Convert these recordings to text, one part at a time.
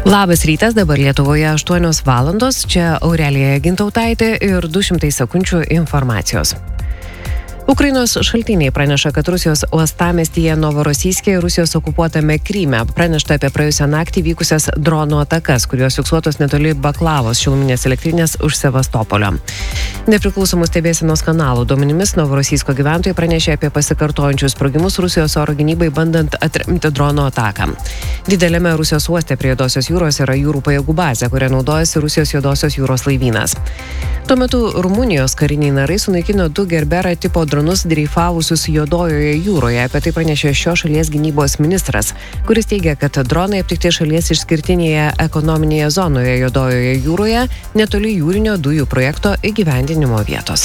Labas rytas, dabar Lietuvoje 8 valandos, čia Aurelija Gintautaitė ir 200 sekundžių informacijos. Ukrainos šaltiniai praneša, kad Rusijos uostamiestyje Novorosijske ir Rusijos okupuotame Kryme pranešta apie praėjusią naktį vykusias dronų atakas, kurios fiksuotos netoli Baklavos šiluminės elektrinės už Sevastopolio. Nepriklausomų stebėsenos kanalų duomenimis Novorosijsko gyventojai pranešė apie pasikartojančius sprogimus Rusijos oro gynybai bandant atremti dronų ataką. Didelėme Rusijos uoste prie Juodosios jūros yra jūrų pajėgų bazė, kuria naudojasi Rusijos Juodosios jūros laivynas. Tuo metu Rumunijos kariniai narai sunaikino 2 Gerbera tipo dronus dreifavusius Juodojoje jūroje. Apie tai pranešė šios šalies gynybos ministras, kuris teigia, kad dronai aptikti šalies išskirtinėje ekonominėje zonoje Juodojoje jūroje netoli jūrinio dujų projekto įgyvendinimo vietos.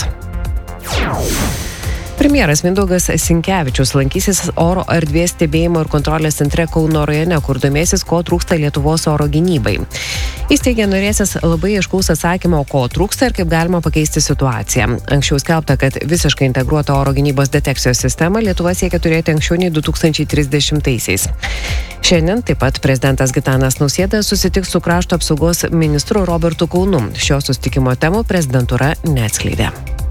Premjeras Mindaugas Sinkevičius lankysis oro erdvės stebėjimo ir kontrolės centre Kauno rajone, kur domėsis, ko trūksta Lietuvos oro gynybai. Jis teigia norėsis labai aiškaus atsakymo, ko trūksta ir kaip galima pakeisti situaciją. Anksčiau skelbta, kad visiškai integruotą oro gynybos detekcijos sistemą Lietuva siekia turėti anksčiau nei 2030-aisiais. Šiandien taip pat prezidentas Gitanas Nausėda susitiks su krašto apsaugos ministru Robertu Kaunu. Šio susitikimo temų prezidentūra neatskleidė.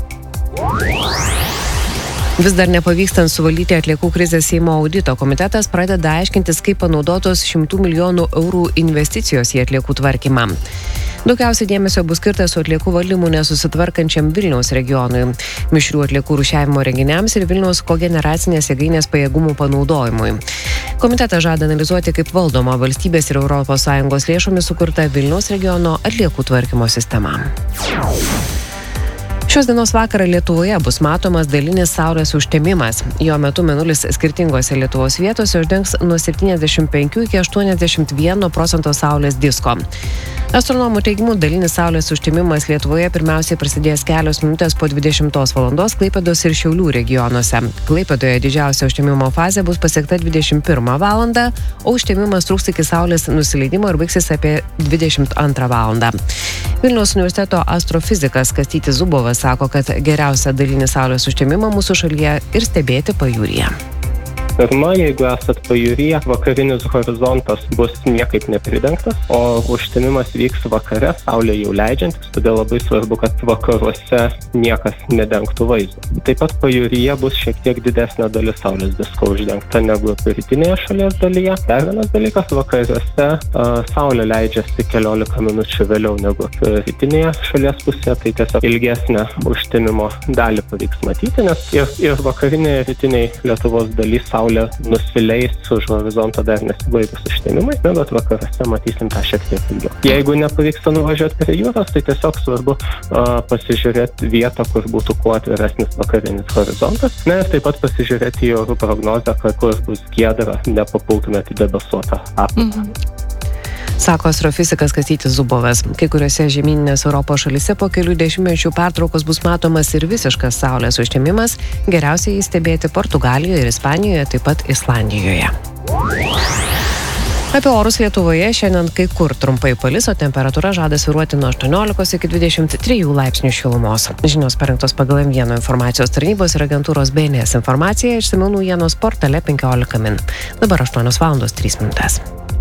Vis dar nepavykstant suvaldyti atliekų krizės Seimo audito komitetas pradeda aiškintis, kaip panaudotos 100 milijonų eurų investicijos į atliekų tvarkymą. Daugiausiai dėmesio bus skirta su atliekų valdymu nesusitvarkančiam Vilniaus regionui, mišrių atliekų rūšiavimo renginiams ir Vilniaus kogeneracinės jėgainės pajėgumų panaudojimui. Komitetas žada analizuoti, kaip valdoma valstybės ir ES lėšomis sukurta Vilniaus regiono atliekų tvarkymo sistema. Šios dienos vakarą Lietuvoje bus matomas dalinis saulės užtemimas. Jo metu mėnulis skirtingose Lietuvos vietose uždengs nuo 75 iki 81% saulės disko. Astronomų teigimu, dalinis saulės užtemimas Lietuvoje pirmiausiai prasidės kelios minutės po 20 valandos Klaipėdos ir Šiaulių regionuose. Klaipėdoje didžiausia užtemimo fazė bus pasiekta 21 valandą, o užtemimas truks iki saulės nusileidimo ir baigsis apie 22 valandą. Vilniaus universiteto astrofizikas Kastytis Zubovas sako, kad geriausia dalinį saulės užtemimą mūsų šalyje ir stebėti pajūryje. Pirma, jeigu esat pajūryje, vakarinis horizontas bus niekaip nepridengtas, o užtemimas vyks vakare, saulė jau leidžiantis, todėl labai svarbu, kad vakaruose niekas nedengtų vaizdo. Taip pat pajūryje bus šiek tiek didesnė dalis saulės disko uždengta negu rytinėje šalies dalyje. Dar vienas dalykas, vakaruose saulė leidžiasi 15 minučių vėliau negu rytinėje šalies pusėje, tai tiesiog ilgesnę užtemimo dalį pavyks matyti, nes ir vakarinėje rytinėje Lietuvos dalis saulė nusileis už horizonto dar nesibaigus užtemimai, bet vakaruose matysim tą šiek tiek ilgiau. Jeigu nepavyksta nuvažiuoti prie jūros, tai tiesiog svarbu pasižiūrėti vietą, kur būtų kuo atviresnis vakarinis horizontas. Na ir taip pat pasižiūrėti į orų prognozę, kur bus giedra, nepapultumėte į debesuotą aplinką. Sako astrofizikas Kastytis Zubovas. Kai kuriuose žemyninės Europos šalyse po kelių dešimtmečių pertraukos bus matomas ir visiškas saulės užtemimas, geriausiai jį stebėti Portugalijoje ir Ispanijoje, taip pat Islandijoje. Apie orus Lietuvoje šiandien kai kur trumpai palis, o temperatūra žada svyruoti nuo 18 iki 23 laipsnių šilumos. Žinios parengtos pagal M1 informacijos tarnybos ir agentūros BNS informacija, išsamiau naujienos portale 15 min. Dabar 8 valandos 3 minutės.